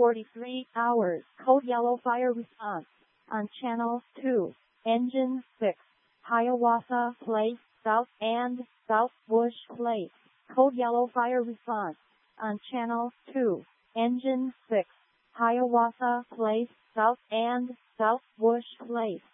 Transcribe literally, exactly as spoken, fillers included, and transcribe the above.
forty-three hours. Code yellow fire response on channel two. Engine six. Hiawatha Place, South and South Bush Place. Code yellow fire response on channel two. Engine six. Hiawatha Place, South and South Bush Place.